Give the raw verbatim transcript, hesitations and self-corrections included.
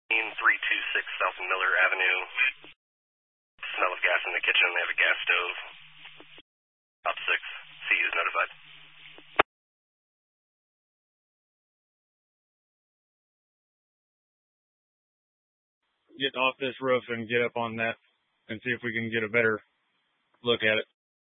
three two six South Miller Avenue. Smell of gas in the kitchen. They have a gas stove. Up six. C U is notified. Get off this roof and get up on that and see if we can get a better look at it.